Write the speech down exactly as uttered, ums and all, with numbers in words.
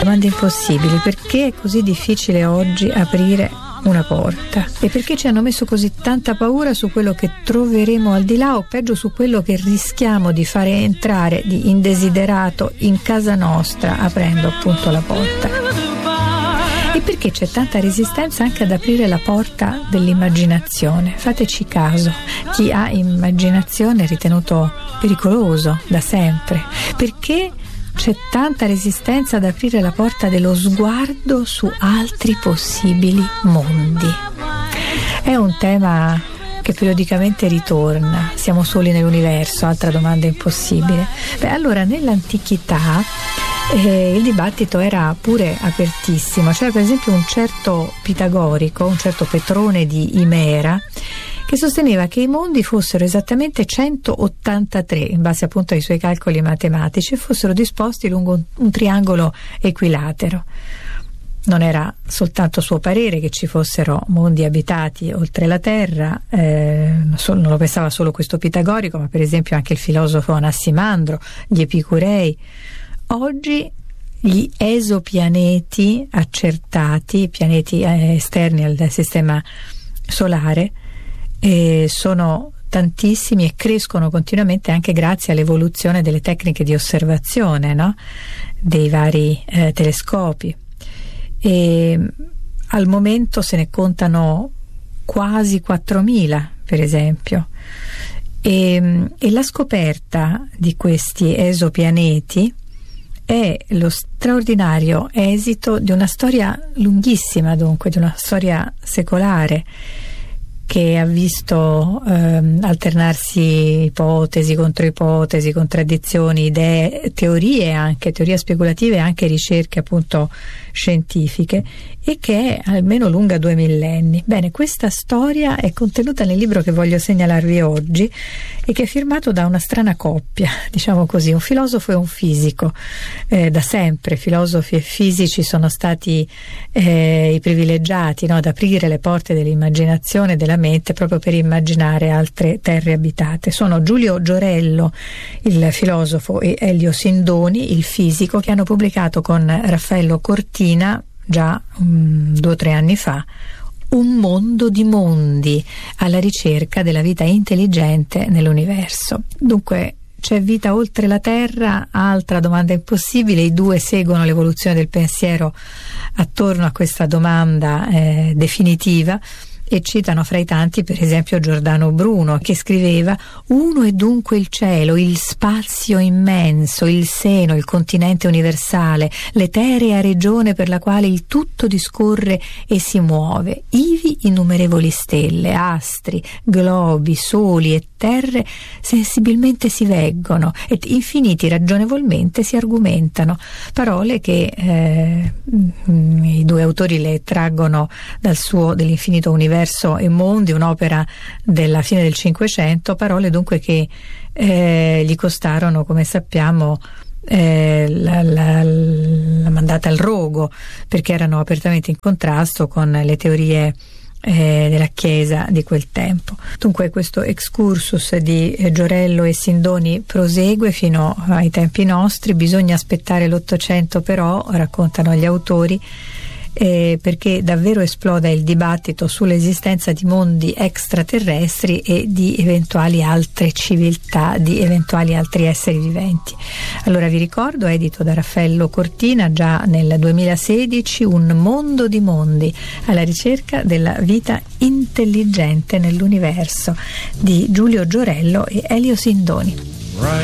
Domande impossibili: perché è così difficile oggi aprire una porta? E perché ci hanno messo così tanta paura su quello che troveremo al di là, o peggio su quello che rischiamo di fare entrare di indesiderato in casa nostra aprendo appunto la porta? E perché c'è tanta resistenza anche ad aprire la porta dell'immaginazione? Fateci caso, chi ha immaginazione è ritenuto pericoloso da sempre. Perché c'è tanta resistenza ad aprire la porta dello sguardo su altri possibili mondi? È un tema che periodicamente ritorna. Siamo soli nell'universo? Altra domanda impossibile. Beh, allora, nell'antichità eh, il dibattito era pure apertissimo. C'era per esempio un certo pitagorico, un certo Petrone di Imera, che sosteneva che i mondi fossero esattamente centottantatré, in base appunto ai suoi calcoli matematici, e fossero disposti lungo un, un triangolo equilatero. Non era soltanto suo parere che ci fossero mondi abitati oltre la Terra, eh, non lo pensava solo questo pitagorico, ma per esempio anche il filosofo Anassimandro, gli epicurei. Oggi gli esopianeti accertati, pianeti eh, esterni al sistema solare, eh, sono tantissimi e crescono continuamente anche grazie all'evoluzione delle tecniche di osservazione, no? Dei vari eh, telescopi. E al momento se ne contano quasi quattromila, per esempio, e, e la scoperta di questi esopianeti è lo straordinario esito di una storia lunghissima, dunque di una storia secolare, che ha visto ehm, alternarsi ipotesi contro ipotesi, contraddizioni, idee, teorie anche, teorie speculative e anche ricerche appunto scientifiche, e che è almeno lunga due millenni. Bene, questa storia è contenuta nel libro che voglio segnalarvi oggi e che è firmato da una strana coppia, diciamo così, un filosofo e un fisico. Eh, da sempre filosofi e fisici sono stati eh, i privilegiati, no, ad aprire le porte dell'immaginazione e della mente proprio per immaginare altre terre abitate. Sono Giulio Giorello, il filosofo, e Elio Sindoni, il fisico, che hanno pubblicato con Raffaello Cortina già um, due o tre anni fa Un mondo di mondi, alla ricerca della vita intelligente nell'universo. Dunque, c'è vita oltre la Terra? Altra domanda impossibile. I due seguono l'evoluzione del pensiero attorno a questa domanda eh, definitiva, e citano fra i tanti per esempio Giordano Bruno, che scriveva: uno è dunque il cielo, il spazio immenso, il seno, il continente universale, l'eterea regione per la quale il tutto discorre e si muove, ivi innumerevoli stelle, astri, globi, soli e terre sensibilmente si veggono ed infiniti ragionevolmente si argomentano. Parole che eh, i due autori le traggono dal suo Dell'infinito universo e mondi, un'opera della fine del Cinquecento, parole dunque che eh, gli costarono, come sappiamo, eh, la, la, la mandata al rogo, perché erano apertamente in contrasto con le teorie eh, della Chiesa di quel tempo. Dunque questo excursus di eh, Giorello e Sindoni prosegue fino ai tempi nostri. Bisogna aspettare l'Ottocento però, raccontano gli autori, Eh, perché davvero esploda il dibattito sull'esistenza di mondi extraterrestri e di eventuali altre civiltà, di eventuali altri esseri viventi. Allora vi ricordo, edito da Raffaello Cortina già nel duemilasedici, Un mondo di mondi, alla ricerca della vita intelligente nell'universo, di Giulio Giorello e Elio Sindoni.